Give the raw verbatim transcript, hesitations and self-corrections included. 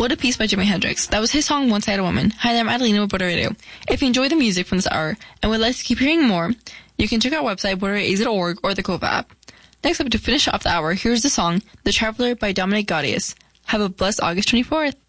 What a Piece by Jimi Hendrix. That was his song Once I Had a Woman. Hi there, I'm Adelina with Border Radio. If you enjoy the music from this hour and would like to keep hearing more, you can check out our website, border a z dot org, or the Cova app. Next up, to finish off the hour, here's the song The Traveler by Dominic Gaudius. Have a blessed August twenty-fourth.